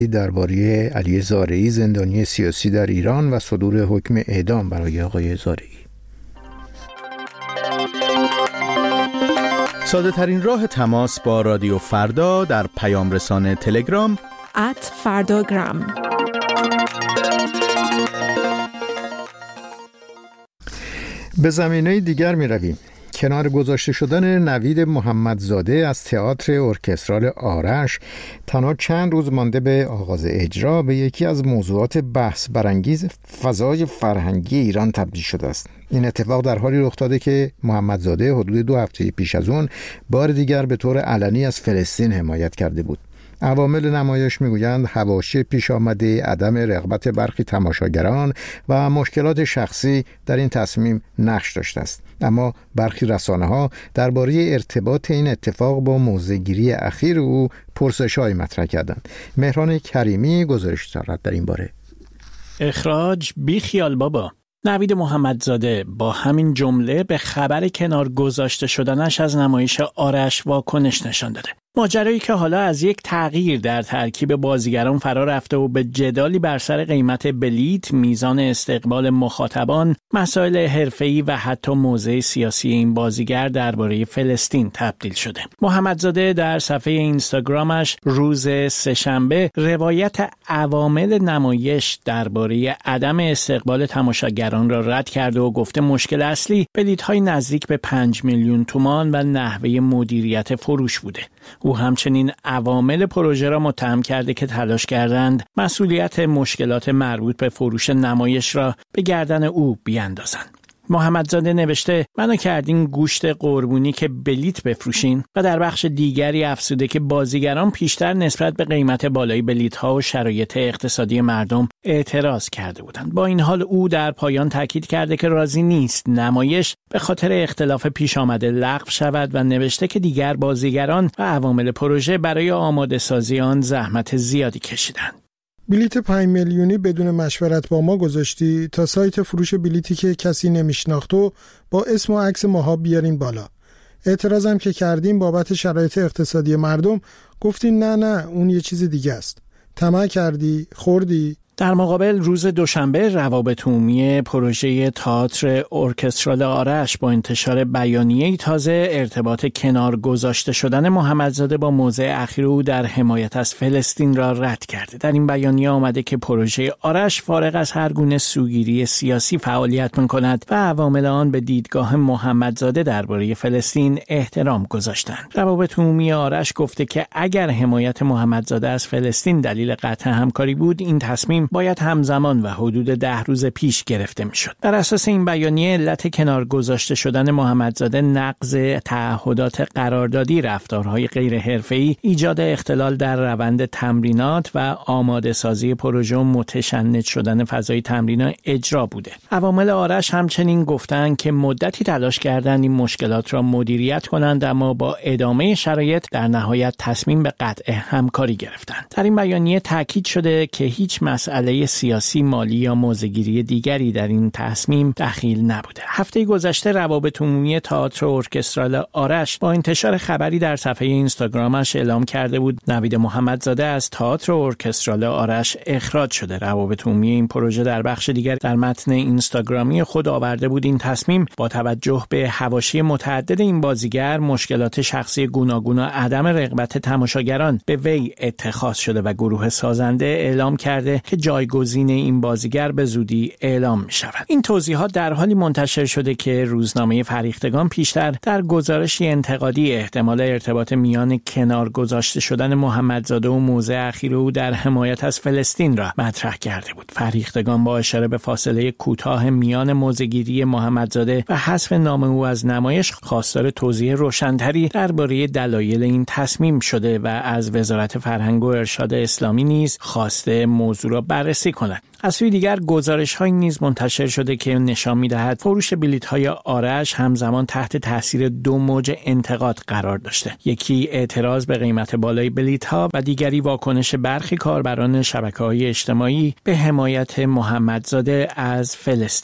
درباره علی زارعی زندانی سیاسی در ایران و صدور حکم اعدام برای آقای زارعی. ساده ترین راه تماس با رادیو فردا در پیام رسان تلگرام @فرdagram. به زمینه دیگر می رویم. کنار گذاشته شدن نوید محمدزاده از تئاتر ارکسترال آرش تنها چند روز مانده به آغاز اجرا به یکی از موضوعات بحث برانگیز فضای فرهنگی ایران تبدیل شده است. این اتفاق در حالی رخ داده که محمدزاده حدود 2 هفته پیش از اون بار دیگر به طور علنی از فلسطین حمایت کرده بود. عوامل نمایش میگویند حواشی پیش آمده، عدم رغبت برخی تماشاگران و مشکلات شخصی در این تصمیم نقش داشته است. اما برخی رسانه‌ها درباره ارتباط این اتفاق با موضع‌گیری اخیر او پرسش‌هایی مطرح کردند. مهران کریمی گزارش دارد در این باره. اخراج بی خیال بابا. نوید محمدزاده با همین جمله به خبر کنار گذاشته شدنش از نمایش آرش واکنش نشان داده. ماجرایی که حالا از یک تغییر در ترکیب بازیگران فرا رفته و به جدالی بر سر قیمت بلیت، میزان استقبال مخاطبان، مسائل حرفه‌ای و حتی موضع سیاسی این بازیگر درباره فلسطین تبدیل شده. محمدزاده در صفحه اینستاگرامش روز سه‌شنبه روایت عوامل نمایش درباره عدم استقبال تماشاگران را رد کرده و گفته مشکل اصلی بلیط‌های نزدیک به 5 میلیون تومان و نحوه مدیریت فروش بوده. او همچنین عوامل پروژه را متهم کرده که تلاش کردند مسئولیت مشکلات مربوط به فروش نمایش را به گردن او بیاندازند. محمدزاده نوشته منو کردین گوشت قربونی که بلیت بفروشین و در بخش دیگری افزوده که بازیگران پیشتر نسبت به قیمت بالای بلیت‌ها و شرایط اقتصادی مردم اعتراض کرده بودند. با این حال او در پایان تاکید کرده که راضی نیست نمایش به خاطر اختلاف پیش آمده لغو شود و نوشته که دیگر بازیگران و عوامل پروژه برای آماده سازی آن زحمت زیادی کشیدند. بلیت 5 میلیونی بدون مشورت با ما گذاشتی تا سایت فروش بلیتی که کسی نمیشناخت و با اسم و عکس ماها بیارین بالا. اعتراضم که کردیم بابت شرایط اقتصادی مردم گفتین نه اون یه چیز دیگه است. طمع کردی، خوردی. در مقابل روز دوشنبه روابط عمومی پروژه تئاتر ارکسترال آرش با انتشار بیانیه‌ای تازه ارتباط کنار گذاشته شدن محمدزاده با موضع اخیر او در حمایت از فلسطین را رد کرده. در این بیانیه آمده که پروژه آرش فارغ از هر گونه سوگیری سیاسی فعالیت می‌کند و عوامل آن به دیدگاه محمدزاده درباره فلسطین احترام گذاشتند. روابط عمومی آرش گفته که اگر حمایت محمدزاده از فلسطین دلیل قطع همکاری بود، این تصمیم باید همزمان و حدود 10 روز پیش گرفته میشد. بر اساس این بیانیه علت کنار گذاشته شدن محمدزاده نقض تعهدات قراردادی، رفتارهای غیر حرفه‌ای، ایجاد اختلال در روند تمرینات و آماده سازی پروژه و متشنج شدن فضای تمرین اجرا بوده. عوامل آرش همچنین گفتند که مدتی تلاش کردند این مشکلات را مدیریت کنند، اما با ادامه شرایط در نهایت تصمیم به قطع همکاری گرفتند. در این بیانیه تاکید شده که هیچ مسئله سیاسی، مالی یا موضع‌گیری دیگری در این تصمیم دخیل نبوده. هفته گذشته روابط عمومی تئاتر ارکسترال آرش با انتشار خبری در صفحه اینستاگرامش اعلام کرده بود نوید محمدزاده از تئاتر ارکسترال آرش اخراج شده. روابط عمومی این پروژه در بخش دیگر در متن اینستاگرامی خود آورده بود این تصمیم با توجه به حواشی متعدد این بازیگر، مشکلات شخصی گوناگون و عدم رغبت تماشاگران به وی اتخاذ شده و گروه سازنده اعلام کرده که جایگزین این بازیگر به زودی اعلام می شود. این توضیحات در حالی منتشر شده که روزنامه فریختگان پیشتر در گزارشی انتقادی احتمال ارتباط میان کنار گذاشته شدن محمدزاده و موضع اخیر او در حمایت از فلسطین را مطرح کرده بود. فریختگان با اشاره به فاصله کوتاه میان موضع‌گیری محمدزاده و حذف نام او از نمایش خواستار توضیح روشن‌تری درباره دلایل این تصمیم شده و از وزارت فرهنگ و ارشاد اسلامی نیز خواسته موضوع را بررسی کند. از سوی دیگر گزارش‌هایی نیز منتشر شده که نشان می‌دهد فروش بلیط‌های آرش همزمان تحت تاثیر 2 موج انتقاد قرار داشته. یکی اعتراض به قیمت بالای بلیط‌ها و دیگری واکنش برخی کاربران شبکه‌های اجتماعی به حمایت محمدزاده از فلسطین.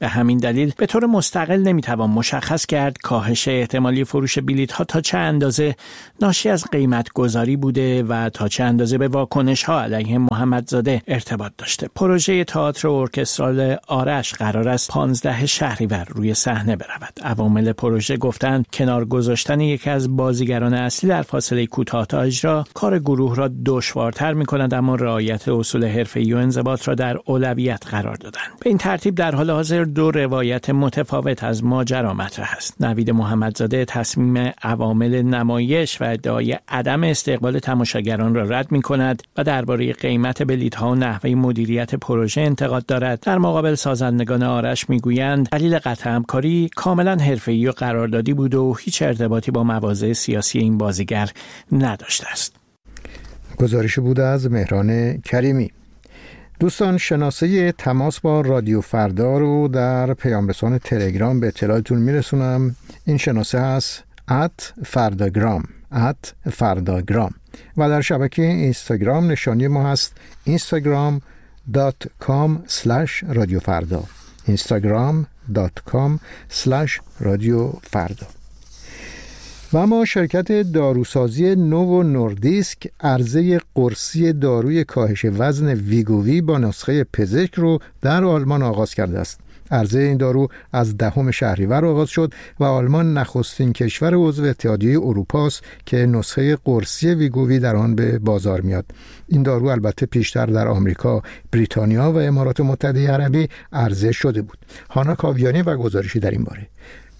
به همین دلیل به طور مستقل نمیتوان مشخص کرد کاهش احتمالی فروش بلیط‌ها تا چه اندازه ناشی از قیمت گذاری بوده و تا چه اندازه به واکنش‌ها علیه محمدزاده ارتباط داشته. پروژه تئاتر ارکسترال آرش قرار است 15 شهریور روی صحنه برود. عوامل پروژه گفتند کنار گذاشتن یکی از بازیگران اصلی در فاصله کوتاه تا اجرا کار گروه را دشوارتر می‌کند، اما رعایت اصول حرفه‌ای و انضباط را در اولویت قرار دادند. به این ترتیب در حال حاضر دو روایت متفاوت از ماجرا مطرح است. نوید محمدزاده تصمیم عوامل نمایش و ادعای عدم استقبال تماشاگران را رد می‌کند و درباره قیمت بلیط‌ها و نحوه مدیریت پروژه انتقاد دارد. در مقابل سازندگان آرش می‌گویند دلیل قطع همکاری کاملا حرفه‌ای و قراردادی بود و هیچ ارتباطی با مواضع سیاسی این بازیگر نداشته است. گزارش بود از مهران کریمی. دوستان، شناسه تماس با رادیو فردا رو در پیامرسان تلگرام به اطلاعتون میرسونم. این شناسه هست @فرداگرام و در شبکه اینستاگرام نشانی ما هست instagram.com/radiofarda instagram.com/radiofarda. و اما شرکت داروسازی نوو نوردیسک عرضه قرصی داروی کاهش وزن ویگووی با نسخه پزشک رو در آلمان آغاز کرده است. عرضه این دارو از 10 شهریور آغاز شد و آلمان نخستین کشور عضو اتحادیه اروپا است که نسخه قرصی ویگووی در آن به بازار میاد. این دارو البته پیشتر در آمریکا، بریتانیا و امارات متحده عربی عرضه شده بود. هانا کاویانی و گزارشی در این باره.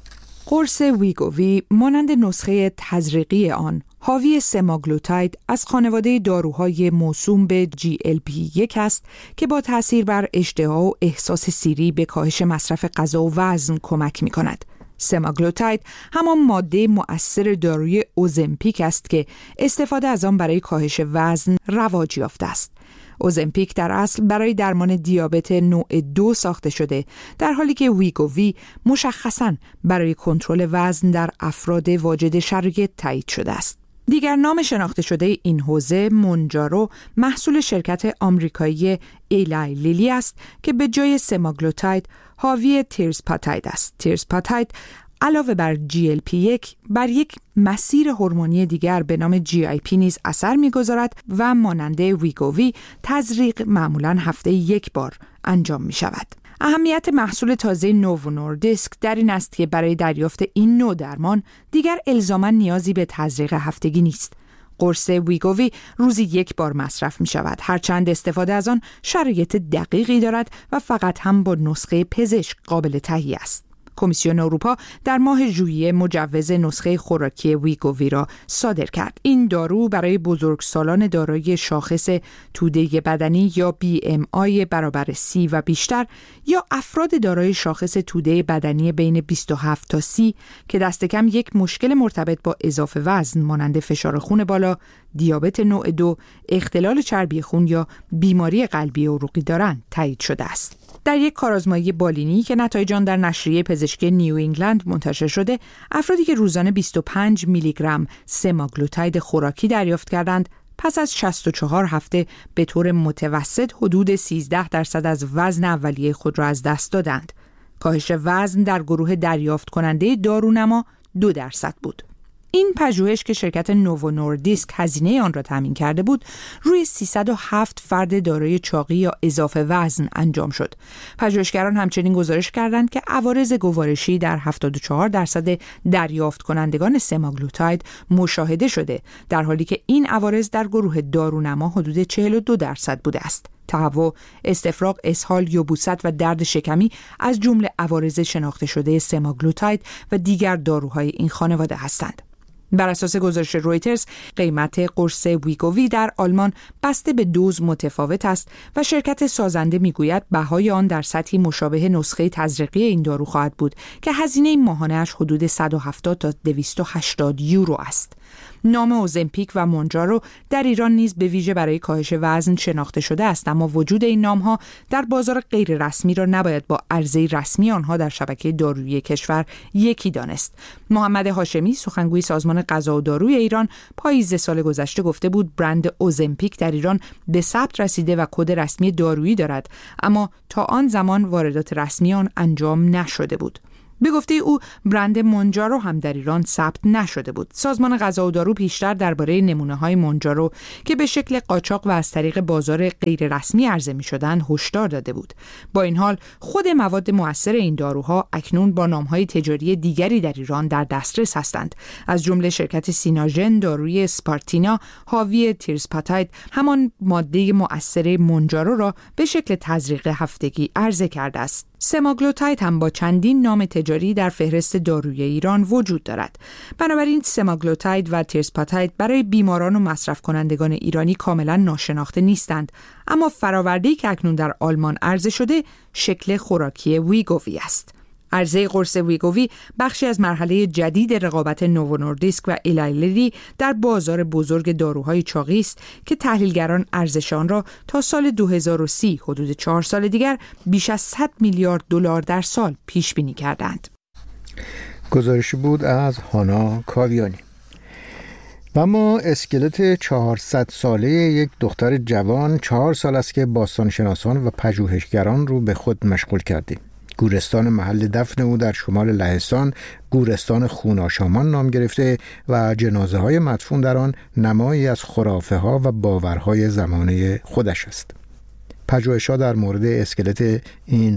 قرص ویگووی مانند نسخه تزریقی آن حاوی سماگلوتاید از خانواده داروهای موسوم به GLP-1 است که با تأثیر بر اشتها و احساس سیری به کاهش مصرف غذا و وزن کمک می کند. سماگلوتاید همان ماده مؤثر داروی اوزمپیک است که استفاده از آن برای کاهش وزن رواج یافته است. اوزمپیک در اصل برای درمان دیابت نوع 2 ساخته شده، در حالی که ویگووی مشخصاً برای کنترل وزن در افراد واجد شرایط تایید شده است. دیگر نام شناخته شده این حوزه مونجارو محصول شرکت آمریکایی ایلای لیلی است که به جای سماگلوتاید حاوی تیرسپاتاید است. تیرسپاتاید علاوه بر GLP-1 بر یک مسیر هورمونی دیگر به نام GIP نیز اثر می‌گذارد و مانند ویگووی تزریق معمولاً هفته 1 بار انجام می‌شود. اهمیت محصول تازه نوو نوردیسک در این است که برای دریافت این نوع درمان دیگر الزاماً نیازی به تزریق هفتگی نیست. قرص ویگووی روزی 1 بار مصرف می شود، هرچند استفاده از آن شرایط دقیقی دارد و فقط هم با نسخه پزشک قابل تهیه است. کمیسیون اروپا در ماه ژوئیه مجوز نسخه خوراکی ویگووی را صادر کرد. این دارو برای بزرگسالان دارای شاخص توده بدنی یا BMI برابر 30 و بیشتر یا افراد دارای شاخص توده بدنی بین 27 تا 30 که دست کم یک مشکل مرتبط با اضافه وزن مانند فشار خون بالا، دیابت نوع 2، اختلال چربی خون یا بیماری قلبی عروقی دارند تایید شده است. در یک کارآزمایی بالینی که نتایج آن در نشریه پزشکی نیو انگلند منتشر شده، افرادی که روزانه 25 میلی گرم سماگلوتاید خوراکی دریافت کردند، پس از 64 هفته به طور متوسط حدود 13% از وزن اولیه خود را از دست دادند. کاهش وزن در گروه دریافت کننده دارونما 2% بود. این پژوهش که شرکت نوو نوردیسک هزینه آن را تامین کرده بود، روی 307 فرد دارای چاقی یا اضافه وزن انجام شد. پژوهشگران همچنین گزارش کردند که عوارض گوارشی در 74% دریافت کنندگان سماگلوتاید مشاهده شده، در حالی که این عوارض در گروه دارونما حدود 42% بوده است. تهوع، استفراغ، اسهال، یبوست و درد شکمی از جمله عوارض شناخته شده سماگلوتاید و دیگر داروهای این خانواده هستند. بر اساس گزارش رویترز، قیمت قرص ویگووی در آلمان بسته به دوز متفاوت است و شرکت سازنده میگوید بهای آن در سطحی مشابه نسخه تزریقی این دارو خواهد بود که هزینه ماهانه‌اش حدود 170 تا 280 یورو است. نام اوزمپیک و مونجارو در ایران نیز به ویژه برای کاهش وزن شناخته شده است، اما وجود این نام‌ها در بازار غیر رسمی را نباید با عرضه رسمی آنها در شبکه دارویی کشور یکی دانست. محمد هاشمی، سخنگوی سازمان غذا و داروی ایران، پاییز سال گذشته گفته بود برند اوزمپیک در ایران به ثبت رسیده و کد رسمی دارویی دارد، اما تا آن زمان واردات رسمی آن انجام نشده بود. به گفته او برند مونجارو هم در ایران ثبت نشده بود. سازمان غذا و دارو پیشتر درباره نمونه‌های مونجارو که به شکل قاچاق و از طریق بازار غیر رسمی عرضه می‌شدند هشدار داده بود. با این حال خود مواد مؤثر این داروها اکنون با نام‌های تجاری دیگری در ایران در دسترس هستند. از جمله شرکت سیناژن داروی اسپارتینا حاوی تیرسپاتاید همان ماده مؤثر مونجارو را به شکل تزریق هفتگی عرضه کرده است. سماگلوتاید هم با چندین نام تجاری در فهرست داروی ایران وجود دارد. بنابراین سماگلوتاید و تیرسپاتاید برای بیماران و مصرف کنندگان ایرانی کاملا ناشناخته نیستند، اما فرآورده‌ای که اکنون در آلمان عرضه شده شکل خوراکی ویگووی است. عرضه قرص ویگووی بخشی از مرحله جدید رقابت نوو نوردیسک و ایلایلی در بازار بزرگ داروهای چاقی است که تحلیلگران ارزش آن را تا سال 2030 حدود 4 سال دیگر بیش از 100 میلیارد دلار در سال پیش بینی کردند. گزارشی بود از هانا کاویانی. و ما اسکلت 400 ساله یک دختر جوان 4 سال است که باستانشناسان و پژوهشگران رو به خود مشغول کردیم. گورستان محل دفن او در شمال لهستان گورستان خوناشامان نام گرفته و جنازه های مدفون در آن نمایی از خرافه ها و باورهای زمانه خودش است. پژوهش‌ها در مورد اسکلت این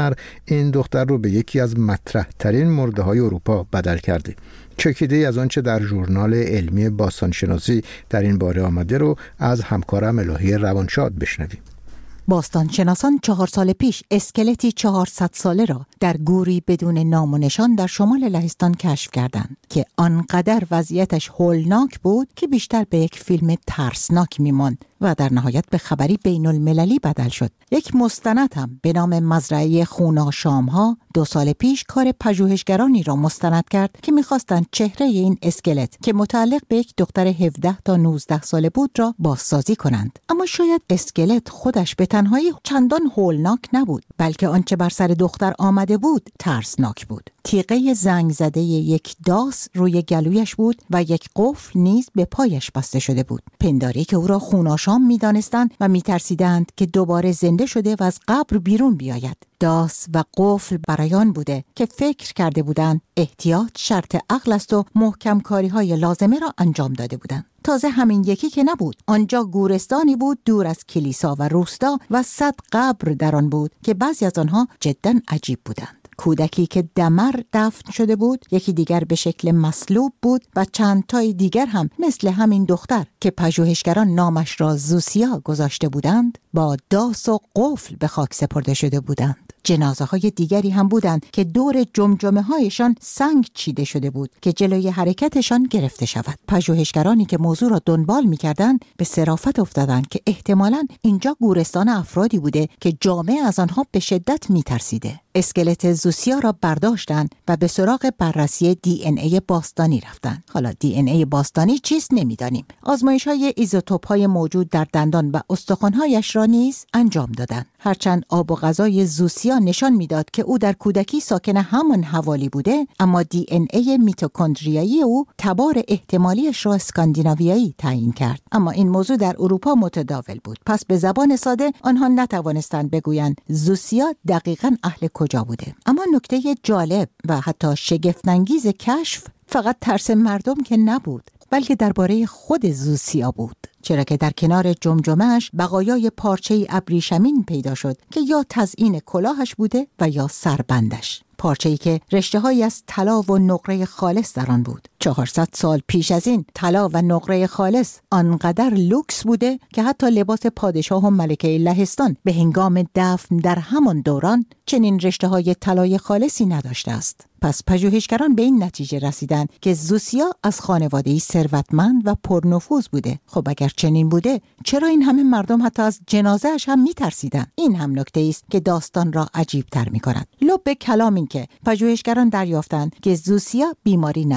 دختر رو به یکی از مطرح ترین مرده های اروپا بدل کرده. چکیده از آنچه در ژورنال علمی باستانشناسی در این باره آمده رو از همکارم الهی روانشاد بشنویم. باستانشناسان 4 سال پیش اسکلتی 400 ساله را در گوری بدون نام و نشان در شمال لهستان کشف کردند که آنقدر وضعیتش هولناک بود که بیشتر به یک فیلم ترسناک می‌ماند و در نهایت به خبری بین المللی بدل شد. یک مستند هم به نام مزرعه خوناشام‌ها 2 سال پیش کار پژوهشگرانی را مستند کرد که می‌خواستند چهره این اسکلت که متعلق به یک دختر 17 تا 19 ساله بود را بازسازی کنند. اما شاید اسکلت خودش به تنهایی چندان هولناک نبود، بلکه آنچه بر سر دختر آمده بود ترسناک بود. تیغه زنگ زده یک داس روی گلویش بود و یک قفل نیز به پایش بسته شده بود. پنداری که او را خوناشام می‌دانستند و می‌ترسیدند که دوباره زنده شده و از قبر بیرون بیاید. داس و قفل برایان بوده که فکر کرده بودند احتیاط شرط عقل است و محکم کاری‌های لازمه را انجام داده بودند. تازه همین یکی که نبود، آنجا گورستانی بود دور از کلیسا و روستا و 100 قبر در آن بود که بعضی از آنها جداً عجیب بودند. کودکی که دمر دفن شده بود، یکی دیگر به شکل مصلوب بود و چند تای دیگر هم مثل همین دختر که پژوهشگران نامش را زوسیا گذاشته بودند با داس و قفل به خاک سپرده شده بودند. جنازه های دیگری هم بودند که دور جمجمه هایشان سنگ چیده شده بود که جلوی حرکتشان گرفته شود. پژوهشگرانی که موضوع را دنبال می‌کردند به صرافت افتادند که احتمالاً اینجا گورستان افرادی بوده که جامعه از آنها به شدت می‌ترسیده. اسکلت زوسیا را برداشتند و به سراغ بررسی دی ان ای باستانی رفتند. حالا دی ان ای باستانی چیست نمی‌دانیم. آزمایش‌های ایزوتوپ‌های موجود در دندان و استخوان‌هایش را نیز انجام دادند. هرچند آب و غذای زوسیا نشان میداد که او در کودکی ساکن همان حوالی بوده، اما دی ان ای میتوکندریایی او تبار احتمالیش را اسکاندیناویایی تعیین کرد. اما این موضوع در اروپا متداول بود، پس به زبان ساده آنها نتوانستند بگویند زوسیا دقیقاً اهل کجا بوده. اما نکته جالب و حتی شگفت‌انگیز کشف فقط ترس مردم که نبود، بلکه درباره خود زوسیا بود، چرا که در کنار جمجمه‌اش بقایای پارچه‌ای ابریشمین پیدا شد که یا تزیین کلاهش بوده و یا سربندش. پارچه‌ای که رشته‌هایی از طلا و نقره خالص در آن بود. 400 سال پیش از این طلا و نقره خالص آنقدر لوکس بوده که حتی لباس پادشاه و ملکه لهستان به هنگام دفن در همان دوران چنین رشته‌های طلای خالصی نداشته است. پس پژوهشگران به این نتیجه رسیدند که زوسیا از خانواده‌ای ثروتمند و پرنفوذ بوده. خب اگر چنین بوده، چرا این همه مردم حتی از جنازه‌اش هم می‌ترسیدند؟ این هم نکته است که داستان را عجیب‌تر می‌کند. لب کلام این که پژوهشگران دریافتند که زوسیا بیماری نداشته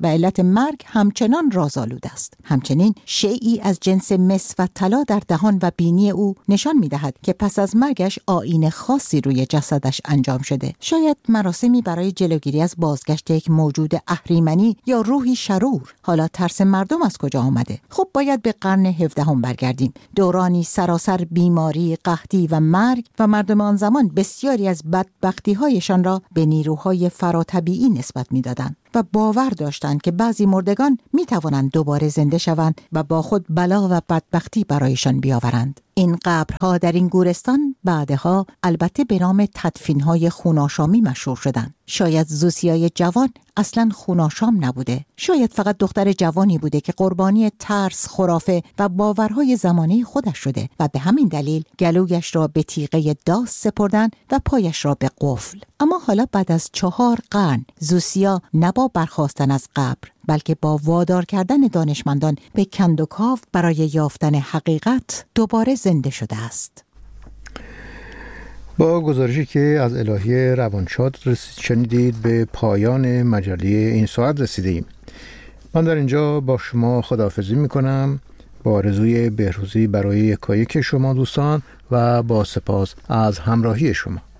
و علت مرگ همچنان رازآلود است. همچنین شیئی از جنس مس و طلا در دهان و بینی او نشان می‌دهد که پس از مرگش آیین خاصی روی جسدش انجام شده. شاید مراسمی برای جلوگیری از بازگشت یک موجود اهریمنی یا روحی شرور. حالا ترس مردم از کجا آمده؟ خب باید به قرن 17 برگردیم. دورانی سراسر بیماری، قحطی و مرگ و مردم آن زمان بسیاری از بدبختی‌هایشان را به نیروهای فراتبیعی نسبت می‌دادند و باور داشتند که بعضی مردگان می‌توانند دوباره زنده شوند و با خود بلا و بدبختی برایشان بیاورند. این قبرها در این گورستان بعدها البته به نام تدفین‌های خوناشامی مشهور شدند. شاید زوسیای جوان اصلاً خوناشام نبوده. شاید فقط دختر جوانی بوده که قربانی ترس، خرافه و باورهای زمانه خودش شده و به همین دلیل گلویش را به تیغه داس سپردن و پایش را به قفل. اما حالا بعد از 4 قرن زوسیا نه با برخاستن از قبر بلکه با وادار کردن دانشمندان به کندوکاو برای یافتن حقیقت دوباره زنده شده است. با گزارشی که از الهی روانشاد شنیدید به پایان مجله این ساعت رسیدیم. من در اینجا با شما خداحافظی میکنم با آرزوی بهروزی برای یکایک شما دوستان و با سپاس از همراهی شما.